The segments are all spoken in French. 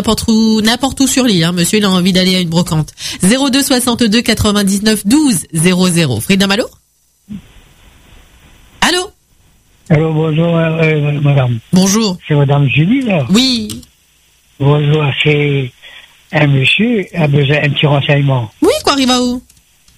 n'importe où sur l'île, hein. Monsieur, il a envie d'aller à une brocante. 02 62 99 12 00. Frida Malo? Allô? Allô, bonjour, madame. Bonjour. C'est madame Julie, là? Oui. Bonjour, c'est un monsieur qui a besoin d'un petit renseignement. Oui, quoi arrive à où?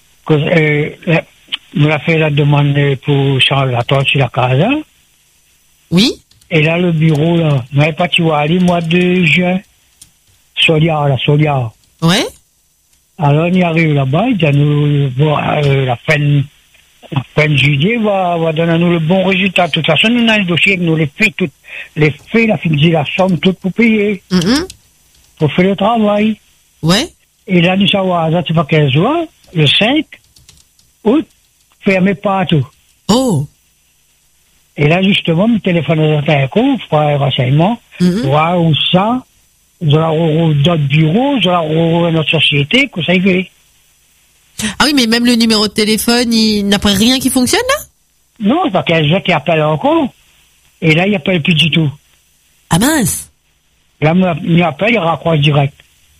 On a fait la demande pour changer la toile sur la casa. Oui. Et là, le bureau, là, on n'avait pas, tu vois, aller mois de juin. Solia. Ouais. Alors, on y arrive là-bas, il dit à nous, la fin de juillet va donner à nous le bon résultat. De toute façon, nous avons le dossier avec nous, les faits, la fini la somme, tout pour payer. Pour faire le travail. Ouais. Et là, nous savons, ça fait 15 jours, le 5 août, fermé partout. Oh. Et là, justement, je téléphone à un coup, pour un renseignement, voir où ça, de la d'autres bureaux, de la notre société, que ça y fait. Ah oui, mais même le numéro de téléphone, il n'a pas rien qui fonctionne, là? Non, c'est pas qu'il y a des gens qui appellent encore. Et là, il n'appelle plus du tout. Ah mince. Là, il appelle, il raccroche direct.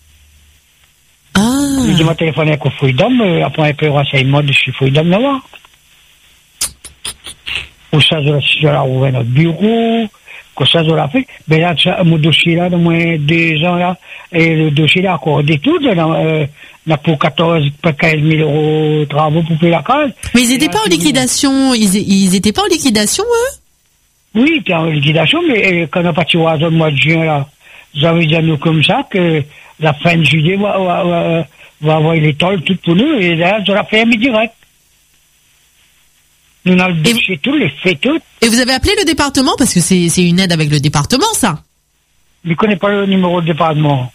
Ah. Il dit, moi, téléphoner avec Freedom, après un peu de renseignement dessus Freedom, là-bas. Pour ça, je la rouvre notre bureau, que ça, je la fait. Mais là, mon dossier, là, de moins 2 ans, là, et le dossier, là, accordé tout, là, pour 15 000 euros de travaux pour payer la case. Mais ils n'étaient pas en liquidation, ils étaient pas en liquidation, eux? Oui, ils étaient en liquidation, mais quand on a parti au hasard le mois de juin, là, j'avais dit à nous comme ça que la fin de juillet va avoir les tolls tout pour nous, et là, je la fais direct. Nous avons le dossier tout, les faits tout. Et vous avez appelé le département? Parce que c'est une aide avec le département, ça. Je ne connais pas le numéro de département.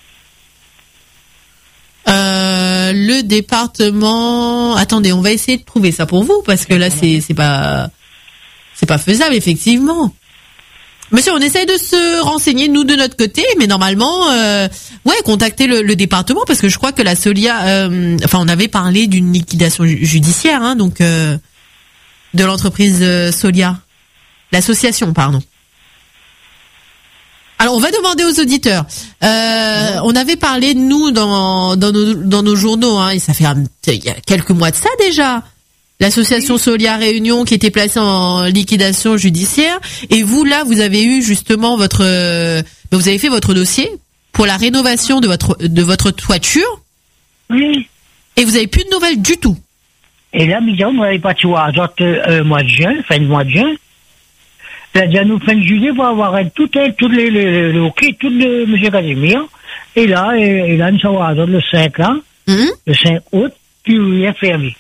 Le département... Attendez, on va essayer de trouver ça pour vous, parce que là, c'est pas faisable, effectivement. Monsieur, on essaye de se renseigner, nous, de notre côté, mais normalement, contactez le département, parce que je crois que la Solia... on avait parlé d'une liquidation judiciaire, hein, donc... de l'entreprise Solia. L'association, pardon. Alors, on va demander aux auditeurs. On avait parlé de nous dans nos journaux, hein, et ça fait il y a quelques mois de ça déjà. L'association Solia Réunion qui était placée en liquidation judiciaire. Et vous, là, vous avez eu justement vous avez fait votre dossier pour la rénovation de votre toiture. Oui. Et vous avez plus de nouvelles du tout. Et là, on n'avait pas tu vois, mois de juin, fin du mois de juin. Là, déjà, nous, fin de juillet, on va avoir tout le hockey, tout le M. Casimir. Et là, nous sommes le 5 là, le 5 août, puis rien fermé.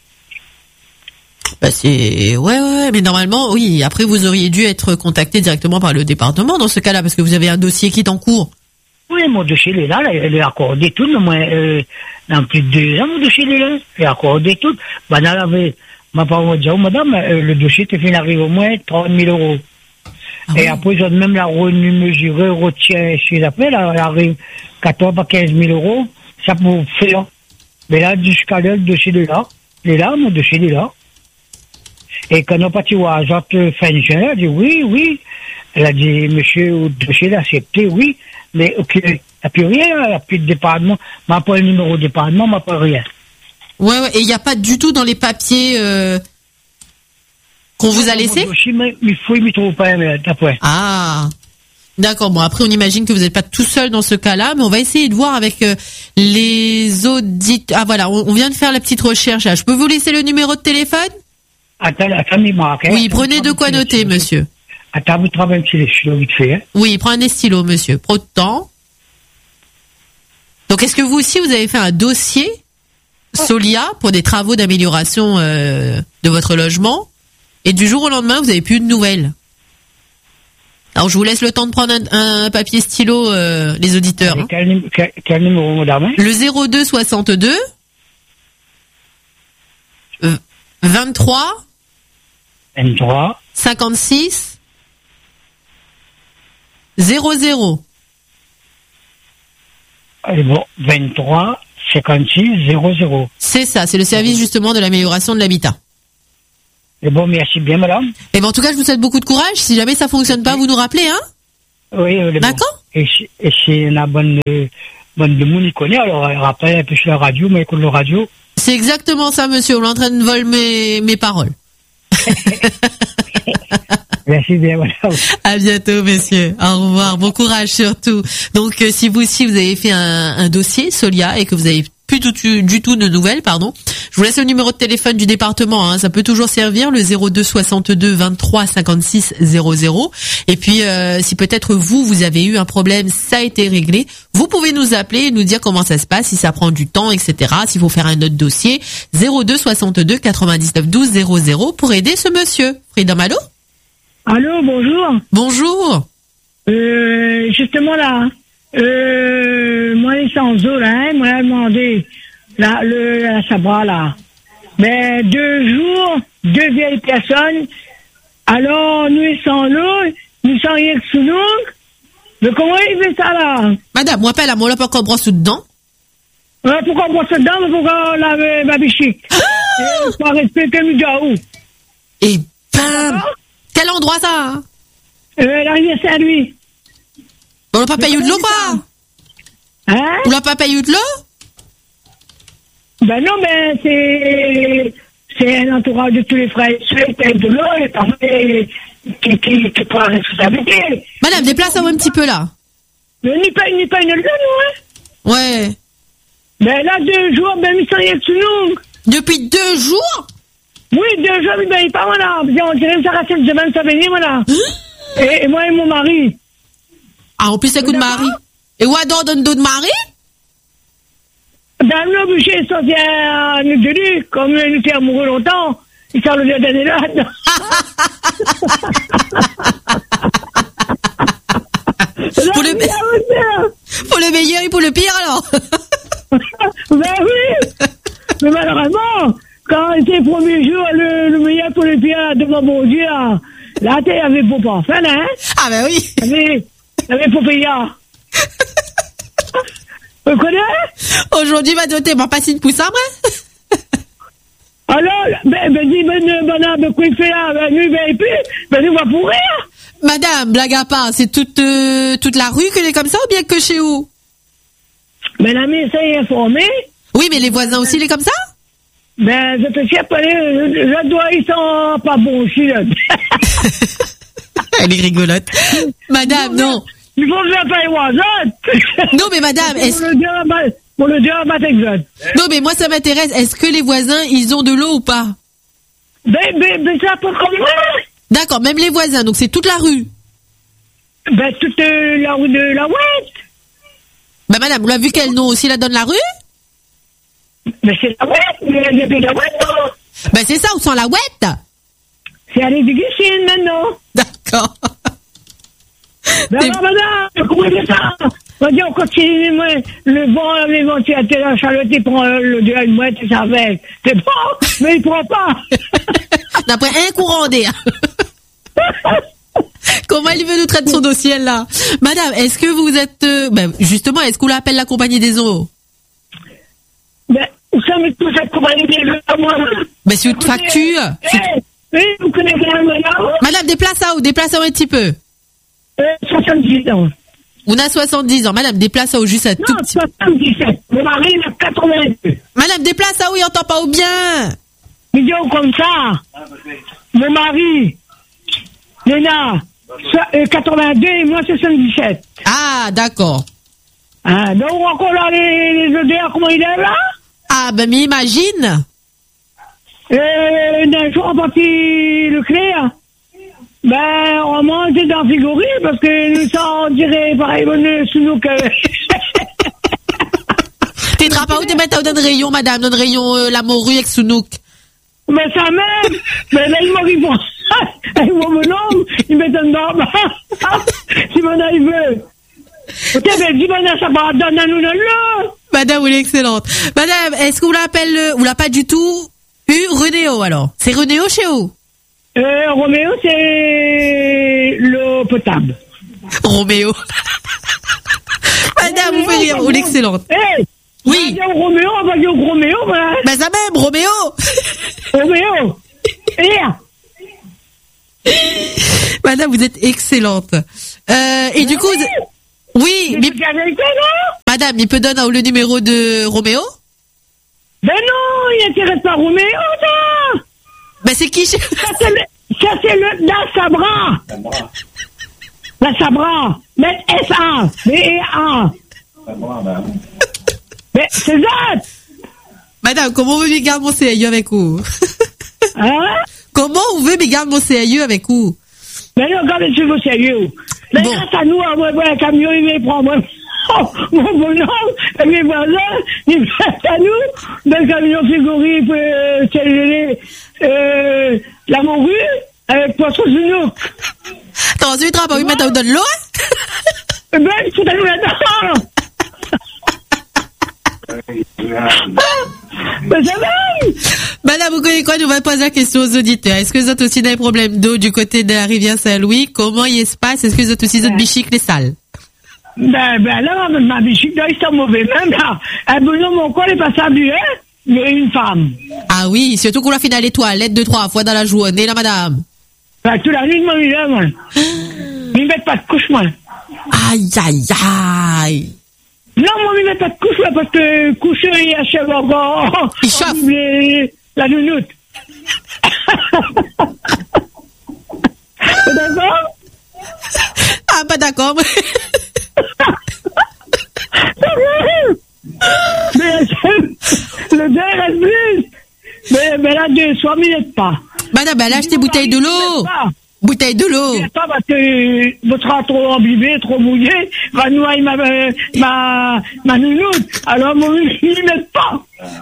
Bah ouais, mais normalement, oui, après vous auriez dû être contacté directement par le département dans ce cas-là, parce que vous avez un dossier qui est en cours. Oui, mon dossier il est là, il est accordé tout, dans plus de 2 ans, mon dossier il est là, il est accordé tout. Bah, ma parole m'a dit, oh, madame, le dossier était fait, il arrive au moins 30 000 euros. Ah, et oui. Après, ils ont même la mesurée, retient, chez après, là, elle arrive 14 à 15 000 euros, ça pour faire. Mais là, jusqu'à là, le dossier il est là. Il est là, mon dossier il est là. Et quand on a parti au hasard fin de juin, elle a dit oui. Elle a dit, monsieur, le dossier l'a accepté, oui. Mais ok, il n'y a plus rien, il n'y a plus de département. M'a pas le numéro de département, m'a pas rien. Ouais, et il n'y a pas du tout dans les papiers qu'on vous a laissés? Il faut y trouver pas après. Ah, d'accord. Bon, après, on imagine que vous n'êtes pas tout seul dans ce cas-là, mais on va essayer de voir avec les auditeurs. Ah, voilà, on vient de faire la petite recherche là. Je peux vous laisser le numéro de téléphone? Attends, il marque. Oui, prenez de quoi noter, monsieur. Attends, vous travaillez un petit stylo vite fait. Hein? Oui, prends un stylo, monsieur. Pro de temps. Donc, est-ce que vous aussi, vous avez fait un dossier Solia pour des travaux d'amélioration de votre logement et du jour au lendemain, vous n'avez plus de nouvelles? Alors, je vous laisse le temps de prendre un papier stylo, les auditeurs. Hein. Quel numéro, madame? Le 02 62 23 56 00. Allez, bon, 23 56 00. C'est ça, c'est le service justement de l'amélioration de l'habitat. Et bon, merci bien, madame. Et bon, en tout cas, je vous souhaite beaucoup de courage. Si jamais ça fonctionne pas, vous nous rappelez, hein? Oui, d'accord. et c'est la bonne de monde, il connaît, alors il rappelle un peu sur la radio, mais écoute la radio. C'est exactement ça, monsieur. On est en train de voler mes paroles. Merci bien, voilà. À bientôt, messieurs. Au revoir. Bon courage surtout. Donc, si vous aussi, vous avez fait un dossier, Solia, et que vous avez plus du tout de nouvelles, pardon. Je vous laisse le numéro de téléphone du département, hein, ça peut toujours servir, le 02 62 23 56 00. Et puis, si peut-être vous avez eu un problème, ça a été réglé, vous pouvez nous appeler et nous dire comment ça se passe, si ça prend du temps, etc. S'il faut faire un autre dossier, 02 62 99 12 00 pour aider ce monsieur. Freedom, allô? Allô, bonjour. Bonjour. Justement là, moi les sans eau là, hein, moi j'ai demandé la Sabra là. Mais 2 jours, 2 vieilles personnes. Alors nous sans l'eau, nous sans rien que sous nous. Mais comment il fait ça là? Madame, moi appelle à moi là pas qu'on brosse dedans. Pourquoi on brosse dedans, mais pourquoi on lave ma bichique? Pour respecter le où? Et bam! Quel endroit ça, hein? La rivière Saint-Louis. On n'a pas payé de l'eau, quoi? Hein? On n'a pas payé de l'eau? Ben non, mais c'est un entourage de tous les frères et sœurs qui payent de l'eau et parfois qui prend la responsabilité. Madame, déplace-moi un petit peu, là. Mais ni pas une leçon, nous, hein? Ouais. Ben là, 2 jours, ben, ils sont rien sous nous. Depuis 2 jours? Oui, 2 jours, ben, il part, voilà. On dirait que ça reste une semaine, ça venir, voilà. Et moi et mon mari. Ah, en plus, c'est coup de mari. Et où a-t-on donné de mari? Ben, nous, boucher, ils sont bien, nous de lui, comme nous étions amoureux longtemps. Ils sont le d'année là. Pour le meilleur et pour le pire, alors. Ben oui. Mais malheureusement, quand c'était le premier jour, le meilleur pour le pire, devant mon Dieu, là, il y avait pour pas faire, hein? Ah, ben oui. Il y avait pour payer. Vous connaissez? Aujourd'hui, madame, t'es pas passé une pousse à moi? Alors, ben, quoi il fait là? Ben, nous va pourrir. Madame, blague à part, c'est toute la rue qu'elle est comme ça ou bien que chez vous? Mais la mise est informée. Oui, mais les voisins aussi, il est comme ça? Ben, je te sais pas, ils sont pas bons aussi, là. Elle est rigolote. Madame, non. Il faut faire pas les voisins. Non, mais madame, pour le dire à ma exact. Non, mais moi, ça m'intéresse. Est-ce que les voisins, ils ont de l'eau ou pas? Ben, ça peut comme moi. D'accord, même les voisins, donc c'est toute la rue. Ben, toute la rue de la Ouette. Ben, madame, vous l'avez vu quel nom aussi, là, donne la rue? Mais c'est la Ouette, il y a plus la Ouette, non? Ben, c'est ça, où sont la Ouette? C'est à l'Éducation, maintenant. D'accord. Ben, non, madame, comment c'est ça? On continue, moi, le vent, les ventilateurs, la Charlotte, il prend le de la mouette et ça fait. C'est bon, mais il prend pas. D'après un courant d'air. Comment il veut nous traiter son dossier, là? Madame, est-ce que vous êtes, justement, est-ce qu'on l'appelle la compagnie des eaux? Ben, où ça met tout cette compagnie des eaux, moi? Ben, c'est une facture. Oui, vous connaissez la madame? Madame, déplace-vous un petit peu. 70 ans. On a 70 ans. Madame, déplace-vous juste un tout petit peu. 77. Mon mari, il a 82. Madame, déplace-vous, il entend pas ou bien? Millions comme ça. Mon mari, il a 82 et moi 77. Ah, d'accord. Ah, donc encore là, les odeurs, comment il est là? Ah, ben, m'imagine. D'un jour, on partit le clair. Ben, on mange dans le frigorie parce que nous, ça, on dirait, pareil, sous nous que... T'es pas où t'es mettre dans le rayon, madame, dans le rayon, la morue avec Sounouk. Mais ça même, mais là, ils m'ont ils m'ont nom, ils mettent un nom, si mon il veut. Ok, ben, dis, mon ça va donner à nous, là. Madame, vous êtes excellente. Madame, est-ce qu'on l'appelle, ou l'a pas du tout eu Renéo, alors? C'est Renéo chez vous? Roméo, c'est l'eau potable. Roméo. Madame, vous faites rire, vous êtes excellente. Hey, oui. On va dire Roméo, on va dire Roméo, ben. Ben, ça même, Roméo. Roméo. Madame, vous êtes excellente. Et du coup, Oui, mais madame, il peut donner le numéro de Roméo? Ben non, il n'intéresse pas Roméo, ça. Ben c'est qui? Ça c'est le La Sabra. La Sabra. Mettre S-A. B-E-A. Mais c'est ça. Madame, comment vous voulez garder mon CAE avec vous? Hein? Comment vous voulez garder mon CAE avec vous? Mais non, regardez sur vos sérieux. Mais Bon. grâce à nous, un camion, il vient prendre mon bonhomme, et mes voisins, ils viennent à nous, d'un camion frigorifique, la morue, avec poisson Zinouk. Attends, tu vas pas lui mettre dans de l'eau? Eh ben, il faut aller là-dedans. Mais ça va! Madame, vous connaissez quoi? Nous allons poser la question aux auditeurs. Est-ce que vous êtes aussi des problèmes d'eau du côté de la rivière Saint-Louis? Comment il se passe? Est-ce que vous êtes aussi des bichiques, les salles? Ben là, ma bichique, là, ils sont mauvais. Même là, un bonhomme, mon corps est passé à buer, mais une femme. Ah oui, surtout qu'on l'a fait dans les toilettes 2-3 fois dans la journée, là, madame. Ben, toute la nuit, moi, il est, moi. Ils ne mettent pas de couche, moi. Aïe, aïe, aïe. Non, moi, ils ne mettent pas de couche, là, parce que coucher, il achève encore. Il chauffe. La nounoute. D'accord? Ah, pas d'accord. Mais le verre reste plus. Mais là, 2 soirs, il n'aide pas. Madame, elle a acheté bouteille de l'eau. Bouteille de l'eau. Attends, parce que votre sera trop imbibé, trop mouillé, va noyer ma nounoute. Alors, moi, il ne m'aide pas.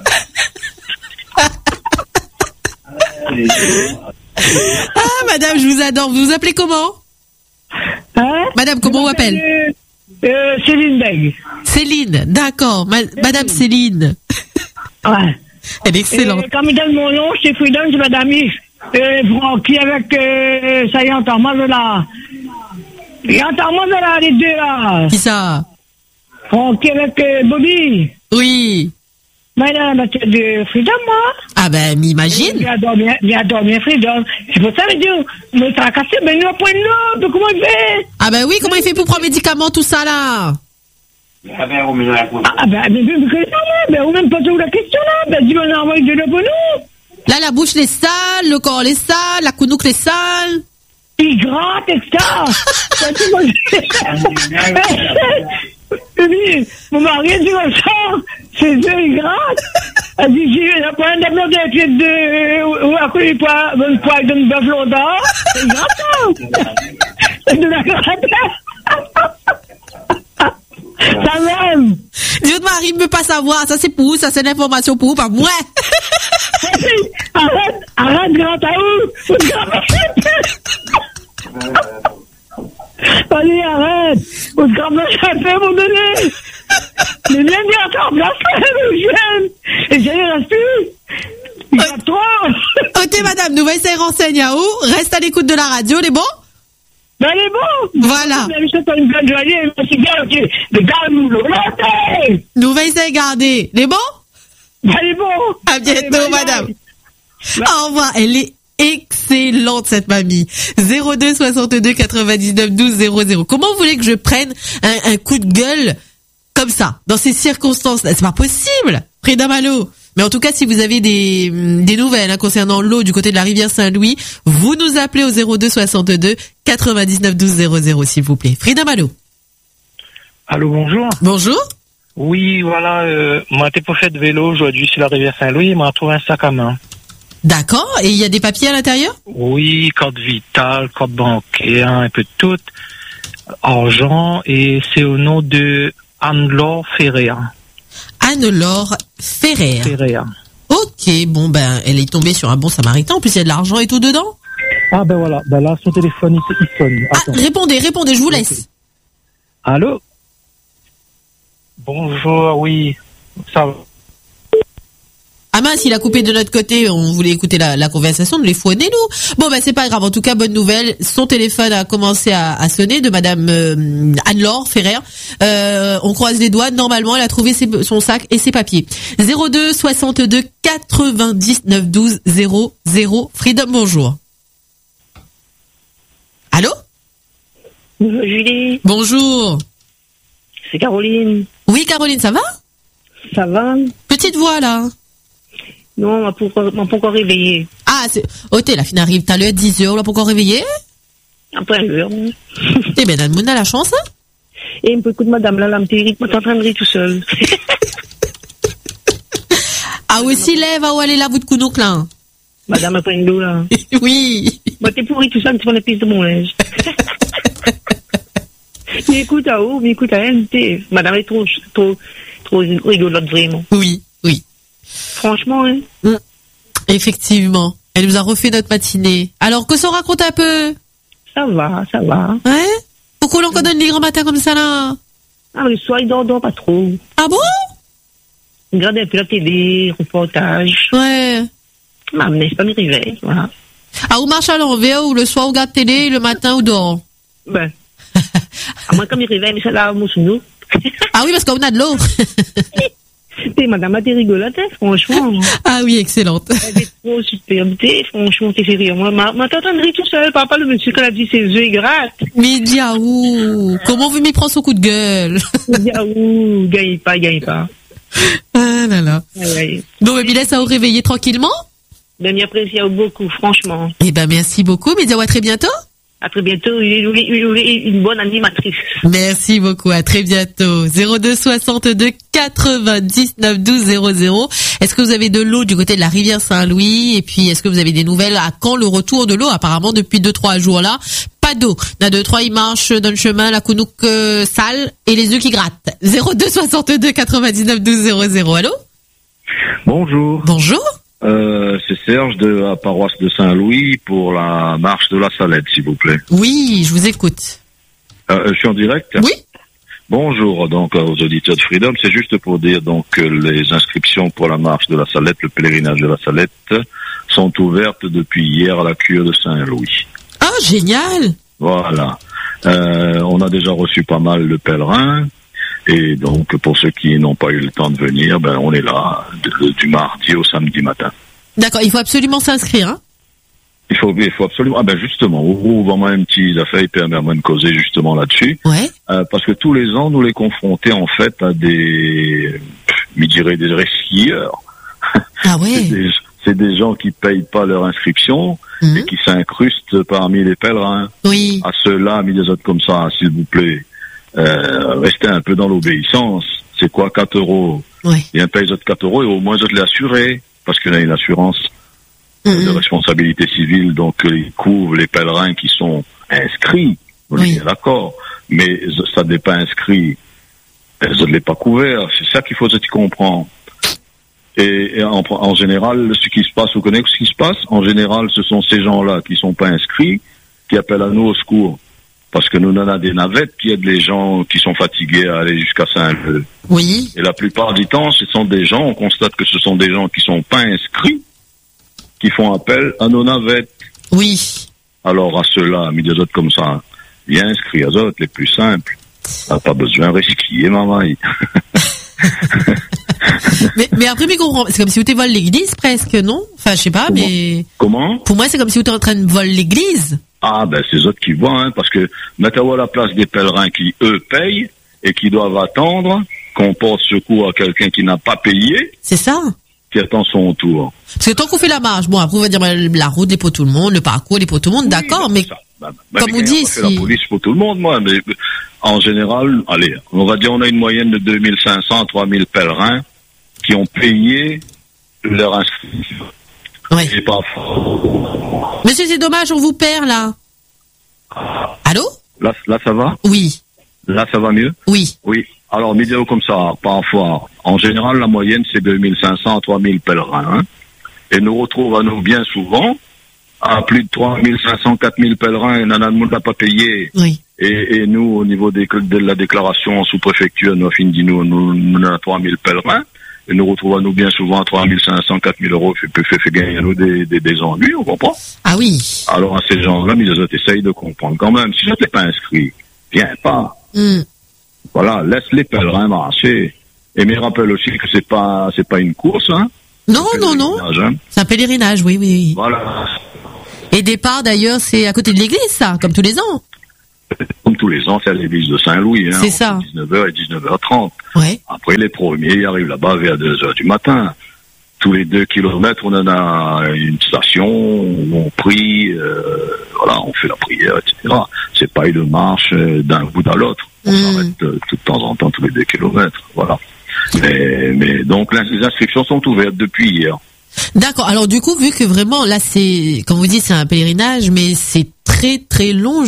Ah, madame, je vous adore. Vous vous appelez comment? Hein? Madame, comment on vous appelle? Céline Beg. Céline, d'accord. Madame Céline. Ouais. Elle est excellente. Quand il donne mon nom, c'est Freedom, c'est madame Yves. Francky avec, ça y est, entends-moi de là. Et entends-moi de là, les deux là. Qui ça? Francky avec Bobby. Oui. Mais il a la tête de Freedom, moi. Ah ben, m'imagine. Il a dormi Freedom. C'est pour ça que je dis, me tracasser, mais nous, après nous, comment il fait? Ah ben oui, comment il fait pour prendre médicaments, tout ça là? Ah ben, mais on même pas la question là. Ben, dis-moi, on a envoyé de l'eau pour nous. Là, la bouche les sale, le corps les sale, la counouk les sale. Il gratte, etc. Mon mari dit comme ça, ses yeux, il gratte. Elle dit, il n'y a pas un d'amour d'un pied de, ou à quoi il poids d'une bœuf longtemps. Il gratte, ça. De la gratte. Ça même. Dieu de Marie ne peut pas savoir. Ça, c'est pour vous, ça, c'est l'information pour vous, pas moi. Arrête, grand à où? Allez, arrête. Au grand café, à un moment donné. Mais viens bien encore, place, j'aime. Et je reste plus. Il y a trop. Ok, madame, nous va essayer de renseigner à où. Reste à l'écoute de la radio, les bons? Ben, elle est bon. Voilà. Je sais pas une bonne journée, un cigare, ok. Le gars, nous le ratez. Nous va essayer de garder. Les bons? Ben, elle est bon. À bientôt, madame. Au revoir. Elle est excellente, cette mamie. 02 62 99 12 00. Comment vous voulez que je prenne un coup de gueule comme ça, dans ces circonstances-là? C'est pas possible. Frida Malo. Mais en tout cas, si vous avez des nouvelles hein, concernant l'eau du côté de la rivière Saint-Louis, vous nous appelez au 02 62 99 12 00, s'il vous plaît. Frida Malo. Allô, bonjour. Bonjour. Oui, voilà, moi, j'étais pour faire de vélo aujourd'hui sur la rivière Saint-Louis, il m'a trouvé un sac à main. D'accord. Et il y a des papiers à l'intérieur? Oui, carte vitale, carte bancaire, un peu de tout, argent, et c'est au nom de Anne-Laure Ferrer. Anne-Laure Ferrer. Ok, bon ben, elle est tombée sur un bon samaritain. En plus, il y a de l'argent et tout dedans. Ah ben voilà, ben là, son téléphone, il sonne. Attends. Ah, répondez, je vous laisse. Okay. Allô? Bonjour, oui, ça va. Ah mince, il a coupé de notre côté, on voulait écouter la conversation, de les fouetter nous. Bon ben c'est pas grave, en tout cas bonne nouvelle, son téléphone a commencé à sonner de madame Anne-Laure Ferrer. On croise les doigts, normalement elle a trouvé son sac et ses papiers. 02 62 99 12 00. Freedom, bonjour. Allô? Bonjour Julie. Bonjour. c'est Caroline. Oui, Caroline, ça va? Ça va? Petite voix, là. Non, on m'a pas encore réveillé. Ah, t'es la fin arrive tout à l'heure, 10h, là, pour encore réveiller? Après l'heure. Eh ben, on a la chance, hein? Et un peu écoute, madame, là, me terrible, moi, t'es en train de rire tout seul. Ah, aussi, lève, où aller là, vous de counouk, là? Madame, après une là. Oui. Moi, t'es pourri tout ça, tu prends la piste de mon linge. Mais écoute, à où, mais écoute, à elle, madame est trop rigolote, vraiment. Oui. Franchement, hein. Effectivement. Elle nous a refait notre matinée. Alors, que ça raconte un peu? Ça va. Ouais? Pourquoi l'on donne les grands matins comme ça, là? Ah, mais le soir, il dort pas trop. Ah bon? Il regarde un peu la télé, reportage. Ouais. Ah, mais c'est pas mes réveils, voilà. Ah, ou marche à l'envers, ou le soir, ou regarde télé, le matin, ou dort? Ben. À moins, comme il réveille, mais ça là, mon sous. Ah oui, parce qu'on a de l'eau. Madame, t'es rigolote, hein, franchement. Ah oui, excellente. Elle est trop superbe, franchement, t'es fait rire. Moi, t'es en train de rire tout seul, papa, le monsieur, quand elle a dit ses yeux, il gratte. Mais diaou, comment vous m'y prend son coup de gueule? Diaou, gagne pas. Ah là là. Ouais. Bon, mais laisse à vous réveiller tranquillement. Ben, m'apprécie beaucoup, franchement. Eh ben, merci beaucoup, mais à très bientôt. À très bientôt, il est une bonne animatrice. Merci beaucoup, à très bientôt. 02 62 99 12 00. Est-ce que vous avez de l'eau du côté de la rivière Saint-Louis? Et puis, est-ce que vous avez des nouvelles à quand le retour de l'eau? Apparemment, depuis 2-3 jours là, pas d'eau. Il y en a 2-3, ils marchent dans le chemin, la counouk sale et les yeux qui grattent. 02 62 99 12 00. Allô? Bonjour. Bonjour. C'est Serge de la paroisse de Saint-Louis pour la marche de la Salette, s'il vous plaît. Oui, je vous écoute. Je suis en direct? Oui. Bonjour donc aux auditeurs de Freedom. C'est juste pour dire donc que les inscriptions pour la marche de la Salette, le pèlerinage de la Salette, sont ouvertes depuis hier à la cure de Saint-Louis. Ah, génial. Voilà. On a déjà reçu pas mal de pèlerins. Et donc, pour ceux qui n'ont pas eu le temps de venir, ben, on est là du mardi au samedi matin. D'accord, il faut absolument s'inscrire, hein? Il faut absolument. Ah ben justement, ouvre-moi un petit affaire et permets-moi de causer justement là-dessus. Ouais. Parce que tous les ans, nous les confronter en fait à des, je dirais des resquilleurs. Ah ouais. C'est des gens qui payent pas leur inscription et qui s'incrustent parmi les pèlerins. Oui. À ceux-là, mis des autres comme ça, s'il vous plaît. Restez un peu dans l'obéissance. C'est quoi 4 €? Ouais. Il y a un paye 4 € et au moins je l'ai assuré parce qu'il y a une assurance de responsabilité civile, donc ils couvrent les pèlerins qui sont inscrits. On est bien d'accord, mais ça n'est pas inscrit, ça ne l'est pas couvert. C'est ça qu'il faut que tu comprends. Et en général, ce qui se passe, vous connaissez ce qui se passe? En général, ce sont ces gens-là qui sont pas inscrits qui appellent à nous au secours. Parce que nous en avons des navettes qui aident les gens qui sont fatigués à aller jusqu'à Saint-Leu. Oui. Et la plupart du temps, ce sont des gens, on constate que ce sont des gens qui sont pas inscrits, qui font appel à nos navettes. Oui. Alors à ceux-là, mis des autres comme ça, bien inscrits, à autres, les plus simples. On n'a pas besoin de resquiller, maman. mais après, je comprends. C'est comme si vous étiez volé l'église, presque, non? Enfin, je sais pas, mais... Comment? Pour moi, c'est comme si vous étiez en train de voler l'église. Ah, ben, c'est eux qui voient, hein, parce que mettez-vous à la place des pèlerins qui, eux, payent et qui doivent attendre qu'on porte secours à quelqu'un qui n'a pas payé. C'est ça. Qui attend son tour. Parce que tant qu'on fait la marche, bon, après, on va dire, la route, les pour tout le monde, le parcours, les pour tout le monde, oui, d'accord, mais comme on dit, si... la police pour tout le monde, moi, mais en général, allez, on va dire, on a une moyenne de 2500 à 3000 pèlerins qui ont payé leur inscription. Oui. C'est pas fort. Monsieur, c'est dommage, on vous perd, là. Allô? Là, ça va? Oui. Là, ça va mieux? Oui. Oui. Alors, vidéo comme ça, parfois. En général, la moyenne, c'est 2500 à 3000 pèlerins. Hein? Et nous retrouvons à nous bien souvent à plus de 3500, 4000 pèlerins, et le monde n'a pas payé. Oui. Et nous, au niveau de la déclaration en sous-préfecture, nous avons 3000 pèlerins. Et nous retrouvons nous bien souvent à 3500, 4000 €, fait gagner à nous des ennuis, on comprend? Ah oui. Alors à ces gens-là, mais les autres essayent de comprendre quand même. Si je ne t'ai pas inscrit, viens pas. Voilà, laisse les pèlerins marcher. Et me rappelle aussi que c'est pas une course, hein. Non. Hein. C'est un pèlerinage, oui. Voilà. Et départ d'ailleurs, c'est à côté de l'église, ça, comme tous les ans. comme tous les ans, c'est à l'église de Saint-Louis. C'est ça. 19h et 19h30. Ouais. Après, les premiers, ils arrivent là-bas vers 2h du matin. Tous les 2 kilomètres, on en a une station où on prie, voilà, on fait la prière, etc. C'est pas une marche d'un bout à l'autre. On s'arrête de temps en temps tous les 2 kilomètres. Voilà. Mais donc, les inscriptions sont ouvertes depuis hier. D'accord. Alors du coup, vu que vraiment là c'est, comme vous dites, c'est un pèlerinage, mais c'est très très long.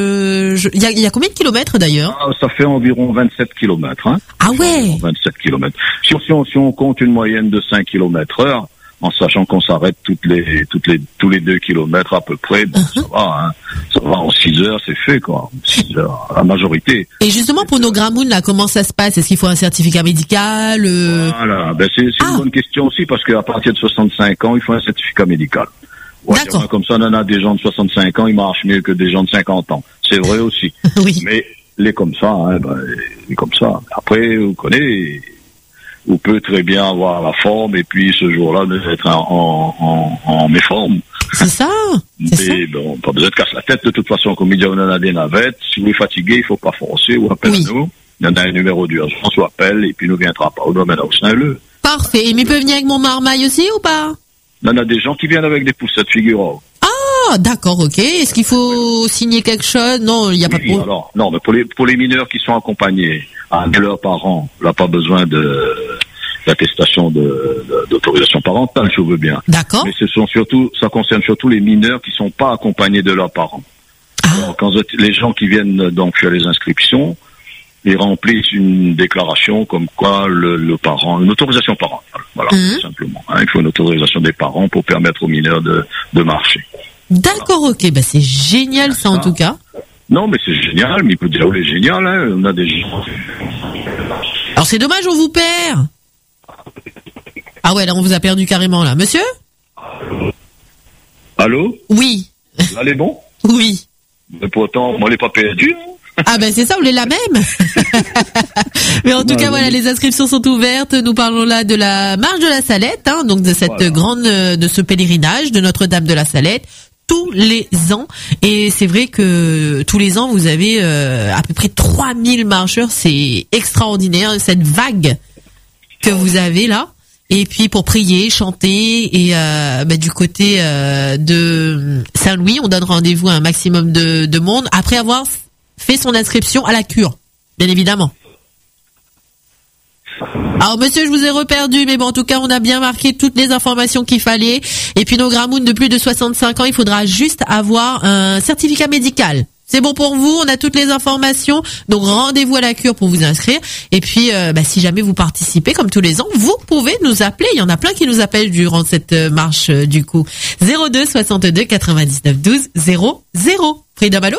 Il y a combien de kilomètres d'ailleurs? Ça fait environ 27 kilomètres. Hein. Ah ouais. 27 kilomètres. Si on compte une moyenne de 5 kilomètres/heure, en sachant qu'on s'arrête tous les 2 kilomètres à peu près, bon, ça va, hein. Ça va, en 6 heures, c'est fait, quoi. 6 heures, la majorité. Et justement, pour nos gramounes, là, comment ça se passe? Est-ce qu'il faut un certificat médical? Voilà, c'est une bonne question aussi, parce qu'à partir de 65 ans, il faut un certificat médical. Ouais, d'accord. Comme ça, on en a des gens de 65 ans, ils marchent mieux que des gens de 50 ans. C'est vrai aussi. Oui. Mais, les comme ça, hein, les comme ça. Après, vous connaissez, on peut très bien avoir la forme et puis ce jour-là être en méforme. C'est ça. Mais bon, pas besoin de casser la tête. De toute façon, comme il dit, on en a des navettes. Si vous êtes fatigué, il faut pas forcer ou appelez-nous. Il y en a un numéro d'urgence ou appelle et puis nous viendra pas au domaine au Saint-Leu. Parfait. Et mais peut venir avec mon marmaille aussi ou pas? On a des gens qui viennent avec des poussettes, figurez-vous. Ah, d'accord, ok. Est-ce qu'il faut signer quelque chose? Non, il n'y a pas de problème. Alors, non, mais pour les mineurs qui sont accompagnés de leurs parents, on n'a pas besoin d'attestation d'autorisation parentale, je veux bien. D'accord. Mais ça concerne surtout les mineurs qui sont pas accompagnés de leurs parents. Alors, quand les gens qui viennent donc faire les inscriptions, ils remplissent une déclaration comme quoi le parent, une autorisation parentale. Voilà, tout simplement. Hein, il faut une autorisation des parents pour permettre aux mineurs de marcher. D'accord, voilà. Ok, c'est génial ça en tout cas. Non, mais c'est génial, mais il peut dire, c'est génial, hein, on a des gens. Alors c'est dommage, on vous perd. Ah ouais, là on vous a perdu carrément là. Monsieur? Allô? Oui. Là, les bons? Oui. Mais pourtant, moi, je l'ai pas perdu. Ah c'est ça, on est la même. Mais en tout cas, voilà, les inscriptions sont ouvertes. Nous parlons là de la marche de la Salette, hein, donc de cette de ce pèlerinage de Notre-Dame de la Salette. Tous les ans, et c'est vrai que tous les ans vous avez à peu près 3000 marcheurs, c'est extraordinaire cette vague que vous avez là. Et puis pour prier, chanter et du côté de Saint-Louis, on donne rendez-vous à un maximum de monde après avoir fait son inscription à la cure, bien évidemment. Alors monsieur, je vous ai reperdu, mais bon, en tout cas, on a bien marqué toutes les informations qu'il fallait. Et puis nos gramounes de plus de 65 ans, il faudra juste avoir un certificat médical. C'est bon pour vous, on a toutes les informations. Donc rendez-vous à la cure pour vous inscrire. Et puis, si jamais vous participez, comme tous les ans, vous pouvez nous appeler. Il y en a plein qui nous appellent durant cette marche du coup. 02 62 99 12 00. Freedom, allô?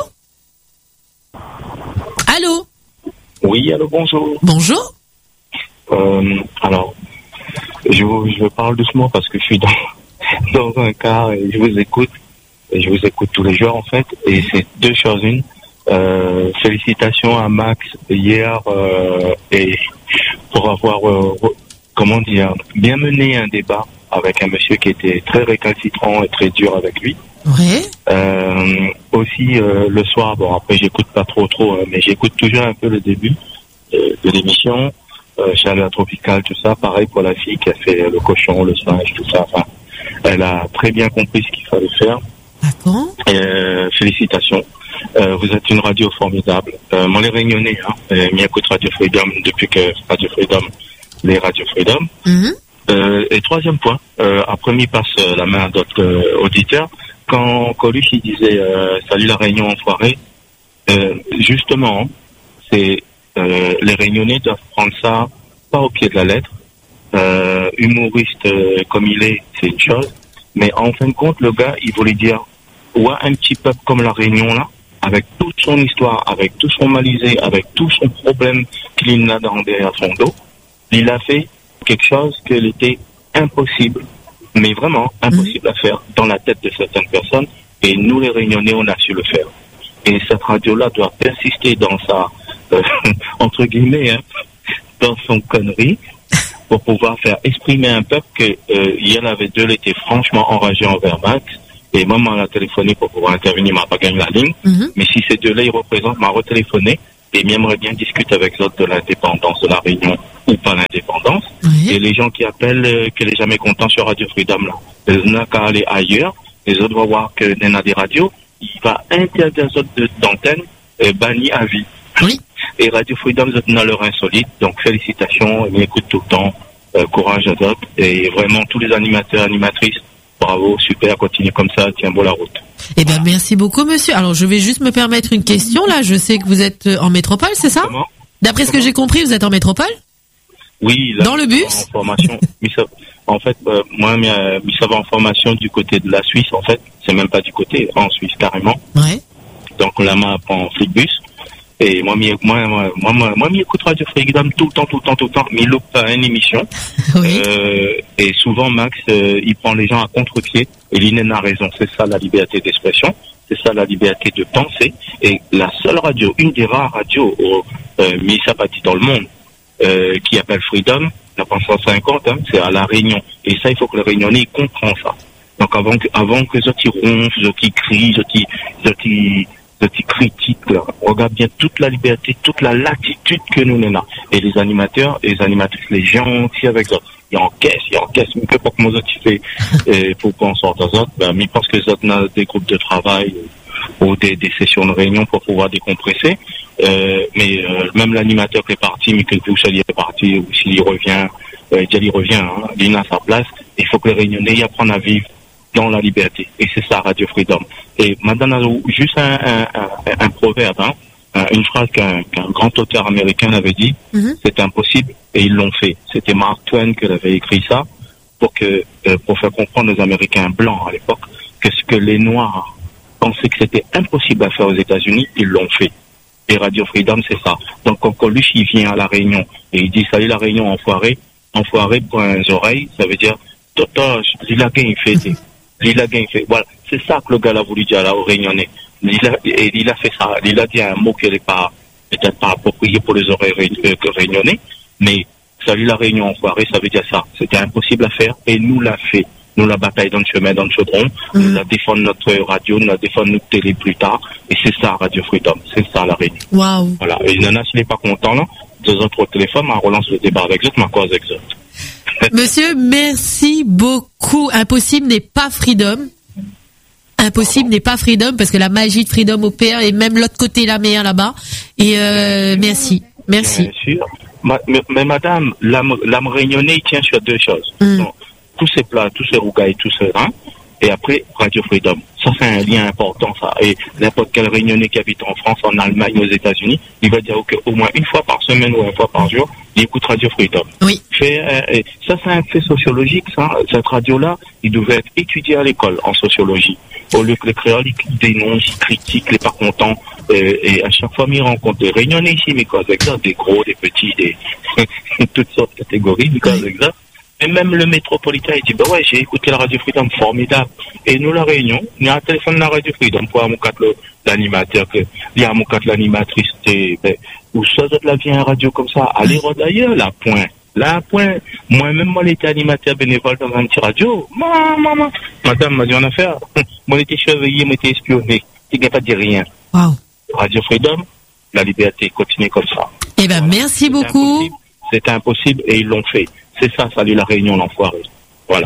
Allô? Oui, allô, bonjour. Bonjour. Alors, je parle doucement parce que je suis dans un car et je vous écoute. Et je vous écoute tous les jours, en fait. Et c'est deux choses. Une, félicitations à Max hier et pour avoir, bien mené un débat avec un monsieur qui était très récalcitrant et très dur avec lui. Ouais. Aussi, le soir, après j'écoute pas trop, mais j'écoute toujours un peu le début de l'émission. Chaleur tropicale, tout ça. Pareil pour la fille qui a fait le cochon, le singe, tout ça. Enfin, elle a très bien compris ce qu'il fallait faire. D'accord. Félicitations. Vous êtes une radio formidable. Moi, les Réunionnais, m'écoute Radio Freedom depuis que Radio Freedom, les Radio Freedom. Et troisième point, après m'y passe la main à d'autres auditeurs. Quand Coluche il disait salut la Réunion enfoirée, justement, c'est les Réunionnais doivent prendre ça pas au pied de la lettre. Humoriste comme il est, c'est une chose. Mais en fin de compte, le gars, il voulait dire ouais, un petit peuple comme la Réunion là, avec toute son histoire, avec tout son malisé, avec tout son problème qu'il a derrière son dos, il a fait quelque chose qui était impossible, mais vraiment impossible à faire dans la tête de certaines personnes. Et nous, les Réunionnais, on a su le faire. Et cette radio-là doit persister dans sa, entre guillemets, dans son connerie, pour pouvoir faire exprimer un peuple que hier, avait deux, était franchement enragé envers Max. Et moi, m'a téléphoné pour pouvoir intervenir, m'a pas gagné la ligne. Mais si ces deux-là, ils représentent, m'a retéléphoné et m'aimerait bien discuter avec les autres de l'indépendance de la Réunion ou pas l'indépendance. Et les gens qui appellent, que les jamais contents sur Radio Freedom, là, ils n'ont qu'à aller ailleurs. Les autres vont voir que dans des radios, il va interdire les autres d'antenne, banni à vie. Oui. Et Radio Freedom, vous êtes dans leur insolite. Donc, félicitations, ils m'écoutent tout le temps. Courage à d'autres. Et vraiment, tous les animateurs, animatrices, bravo, super, continue comme ça, tiens bon la route. Eh ben, merci beaucoup, monsieur. Alors, je vais juste me permettre une question, là. Je sais que vous êtes en métropole, c'est ça? Comment? D'après ce que j'ai compris, vous êtes en métropole? Oui. Là, dans le bus? En formation. En fait, moi, ça va en formation du côté de la Suisse, en fait. C'est même pas du côté, en Suisse, carrément. Ouais. Donc, là, moi, en Flixbus. Et moi, écoute Radio Freedom tout le temps, mais il loupe pas une émission. Oui. Et souvent, Max, il prend les gens à contre-pied. Et l'INEN a raison. C'est ça, la liberté d'expression. C'est ça, la liberté de penser. Et la seule radio, une des rares radios, Missa Pati dans le monde, qui appelle Freedom, la 150, c'est à La Réunion. Et ça, il faut que les Réunionnais comprennent ça. Donc, avant que les autres, ils ronflent, les autres, ils crient, les autres, ils critiquent, là. On regarde bien toute la liberté, toute la latitude que nous avons. Et les animateurs, et les animatrices, les gentils avec ça. Ils encaissent, mais peu pas que nous autres, pour qu'on sorte aux autres, ben, mais parce que les autres ont des groupes de travail, ou des sessions de réunion pour pouvoir décompresser. Mais même l'animateur qui est parti, mais quelque chose il est parti, ou s'il revient, il revient, hein, il a sa place. Il faut que les Réunionnais y apprennent à vivre dans la liberté. Et c'est ça, Radio Freedom. Et maintenant, juste un proverbe, hein, une phrase qu'un grand auteur américain avait dit, c'est impossible, et ils l'ont fait. C'était Mark Twain qui avait écrit ça, pour faire comprendre aux Américains blancs à l'époque, que ce que les Noirs pensaient que c'était impossible à faire aux États-Unis, ils l'ont fait. Et Radio Freedom, c'est ça. Donc, quand lui, il vient à La Réunion, et il dit, salut La Réunion, enfoiré pour les oreilles, ça veut dire, Toto, il a gagné, fait. Voilà. C'est ça que le gars a voulu dire là aux Réunionnais. Il a fait ça. Il a dit un mot qui n'est peut-être pas approprié pour les oreilles réunionnais, mais salut La Réunion enfoiré, ça veut dire ça. C'était impossible à faire et nous l'a fait. Nous la bataille dans le chemin, dans le chaudron, nous la défendre notre radio, nous la défendre notre télé plus tard, et c'est ça Radio Freedom, c'est ça La Réunion. Waouh. Voilà. Et Nana, s'il n'est pas content là, deux autres au téléphone, on relance le débat avec eux, ma cause avec eux. Monsieur, merci beaucoup. Impossible n'est pas Freedom. Impossible n'est pas Freedom parce que la magie de Freedom opère et même l'autre côté la mer là-bas. Et merci. Bien sûr. Mais madame, l'âme réunionnais tient sur deux choses. Donc, tous ces plats, tous ces rougailles, tous ces reins, et après Radio Freedom. Ça, c'est un lien important, ça. Et n'importe quel réunionnais qui habite en France, en Allemagne, aux États-Unis, il va dire qu'au moins une fois par semaine ou une fois par jour, il écoute Radio Freedom. Oui. Ça, c'est un fait sociologique, ça. Cette radio-là, il devait être étudié à l'école en sociologie. Au lieu que les créoles, ils dénoncent, ils critiquent, les pas contents. Et à chaque fois, ils rencontrent des réunionnais ici, mais quoi, avec ça, des gros, des petits, toutes sortes de catégories, mais quoi, avec ça. Et même le métropolitain, il dit, bah ouais, j'ai écouté la Radio Freedom, formidable. Et nous, La Réunion, il y a un téléphone de la Radio Freedom pour l'animateur, il y a l'animatrice, ou ça, la vient à radio comme ça, allez, d'ailleurs, la point. Moi-même, moi, j'étais animateur bénévole dans un petit radio. Madame m'a dit, on a fait, moi, j'étais surveillé, moi, j'étais espionné. Il n'y a pas dit rien. Wow. Radio Freedom, la liberté, continue comme ça. Eh ben, merci beaucoup. C'était impossible et ils l'ont fait. C'est ça, salut La Réunion, l'enfoiré. Voilà.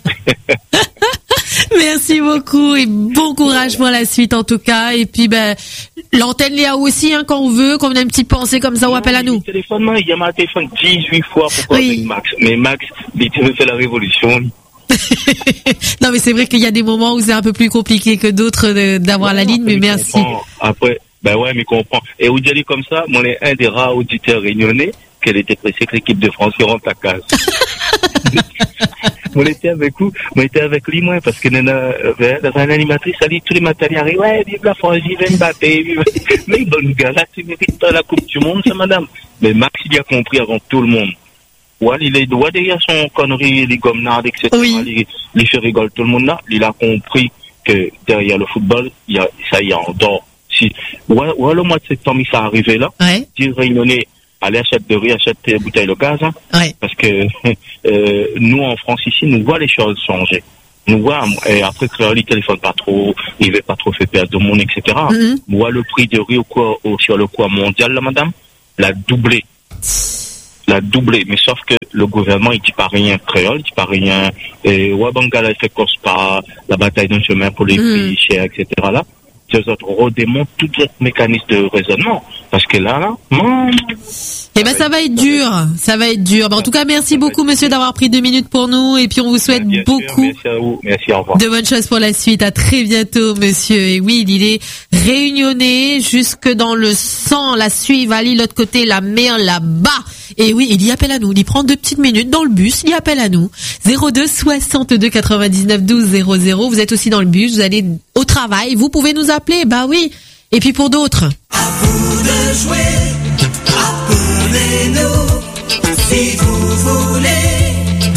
Merci beaucoup et bon courage pour la suite en tout cas. Et puis l'antenne il y a aussi quand on veut, quand on a une petite pensée comme ça, on appelle à nous. Il y a ma téléphone 18 fois pour avec Max. Mais Max, il fait la révolution. Non mais c'est vrai qu'il y a des moments où c'est un peu plus compliqué que d'autres d'avoir la ligne, mais merci. Après, mais comprends. Et vous dites comme ça, moi est un des rares auditeurs réunionnais qu'elle était pressée que l'équipe de France rentre à case. On était avec vous, on était avec lui, moi, parce que dans une animatrice, elle dit tous les matins, il arrive, ouais, vive la France, vive Mbappé, vive. Mais bon gars, là, tu mérites pas la Coupe du Monde, ça, madame. Mais Max, il a compris avant tout le monde. Ouais, il est droit derrière son connerie, les gomnards, etc. Oui. Les fait rigoler tout le monde là. Il a compris que derrière le football, ça y est, en dehors. Le mois de septembre, ça arrivé là. Ouais. Dire réunionnais, allez achète de riz, achète des bouteilles de gaz, hein. Ouais. Parce que nous en France ici, nous voyons les choses changer. nous voit, et après créole, il téléphone pas trop, il veut pas trop faire perdre de monde, etc. Moi, le prix de riz sur le cours mondial, là, madame, l'a doublé. Mais sauf que le gouvernement, il dit pas rien créole, il dit pas rien, et Wabangala, il fait cause pas la bataille d'un chemin pour les prix chers, etc. là. Ces autres redémontrent tout ce mécanisme de raisonnement. Parce que là, eh ben, ça va être dur. Ben, en tout cas, merci beaucoup, monsieur, d'avoir pris 2 minutes pour nous. Et puis, on vous souhaite beaucoup merci à vous. Merci, au revoir. de bonnes choses pour la suite. À très bientôt, monsieur. Et oui, il est réunionnais jusque dans le sang, la Suisse, Ali, l'autre côté, la mer, là-bas. Et oui, il y appelle à nous. Il y prend 2 petites minutes dans le bus. Il y appelle à nous. 02 62 99 12 00. Vous êtes aussi dans le bus. Vous allez au travail. Vous pouvez nous appeler. Bah oui. Et puis pour d'autres. À vous de jouer. Appelez-nous si vous voulez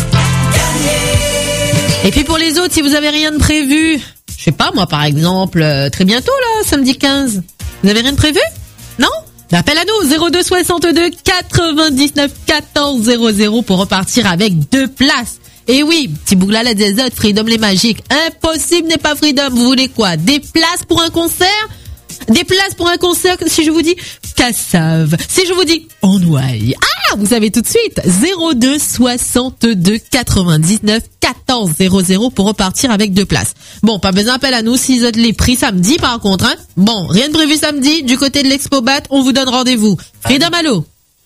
gagner. Et puis pour les autres, si vous avez rien de prévu. Je sais pas, moi, par exemple, très bientôt, là, samedi 15. Vous avez rien de prévu? Non? Appel à nous, 02 62 99 14 00 pour repartir avec 2 places. Et oui, petit bougla la des autres, Freedom les magiques. Impossible n'est pas Freedom. Vous voulez quoi? Des places pour un concert? Des places pour un concert, si je vous dis Cassave. Si je vous dis Onway. Ah, vous savez tout de suite. 02 62 99 14 00 pour repartir avec 2 places. Bon, pas besoin d'appel à nous si vous êtes les prix samedi par contre, hein. Bon, rien de prévu samedi. Du côté de l'Expo Bat, on vous donne rendez-vous. Freedom, allô?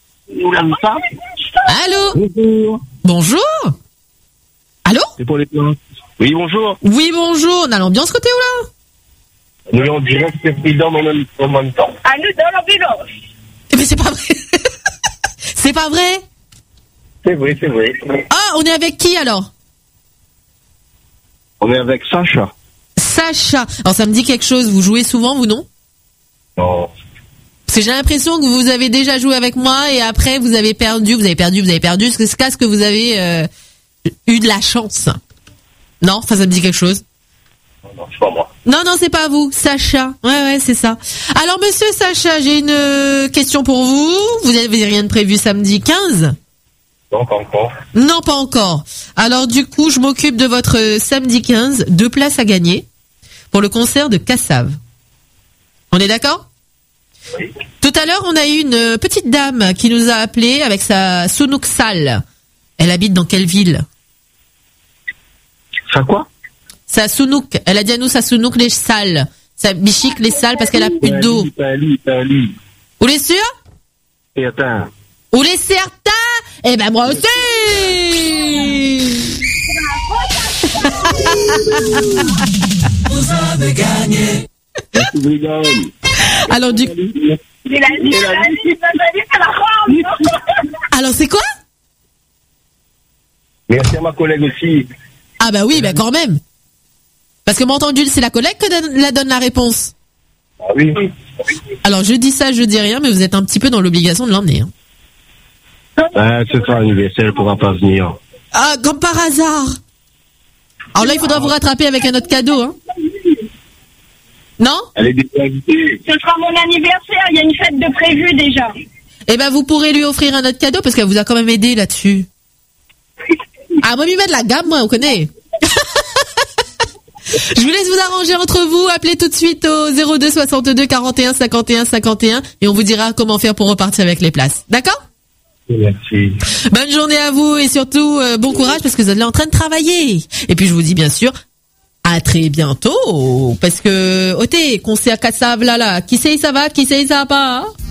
Allô? Bonjour. Allô? C'est pour les plans. Oui, bonjour. Oui, bonjour. On a l'ambiance côté où là? Nous, on dirait que c'est Freedom en même temps. À nous dans l'ambulance. Mais c'est pas vrai. C'est pas vrai? C'est vrai, c'est vrai. Ah, on est avec qui alors? On est avec Sacha. Sacha. Alors ça me dit quelque chose. Vous jouez souvent, vous, non? Non. Parce que j'ai l'impression que vous avez déjà joué avec moi et après vous avez perdu. C'est ce que vous avez eu de la chance. Non, ça me dit quelque chose. Non, c'est pas moi. Non, c'est pas vous, Sacha. Ouais, c'est ça. Alors, monsieur Sacha, j'ai une question pour vous. Vous avez rien de prévu samedi 15? Non, pas encore. Non, pas encore. Alors, du coup, je m'occupe de votre samedi 15, 2 places à gagner pour le concert de Cassave. On est d'accord? Oui. Tout à l'heure, on a eu une petite dame qui nous a appelé avec sa Sounouk Sal. Elle habite dans quelle ville? Ça quoi? Sa Sounouk. Elle a dit à nous sa Sounouk les salles. Sa bichique les salles parce qu'elle a plus d'eau. Vous les sûrs? Certain. Vous les certains? Eh ben, moi aussi! Vous avez gagné. Alors, Alors, c'est quoi? Merci à ma collègue aussi. Ah bah oui, bah quand même. Parce que, m'entendu, c'est la collègue que donne la réponse. Ah oui. Alors, je dis ça, je dis rien, mais vous êtes un petit peu dans l'obligation de l'emmener. Hein. C'est son anniversaire, elle pourra pas venir. Ah, comme par hasard. Alors là, il faudra vous rattraper avec un autre cadeau, hein. Non? Elle est déjà invitée. Ce sera mon anniversaire, il y a une fête de prévu déjà. Eh ben, vous pourrez lui offrir un autre cadeau parce qu'elle vous a quand même aidé là-dessus. Ah, moi, lui mettre la gamme, moi, on connaît. Je vous laisse vous arranger entre vous. Appelez tout de suite au 02 62 41 51 51 et on vous dira comment faire pour repartir avec les places. D'accord? Merci. Bonne journée à vous et surtout bon courage parce que vous êtes là en train de travailler. Et puis je vous dis bien sûr à très bientôt parce que concert Cassave là, qui sait ça va, qui sait ça va pas.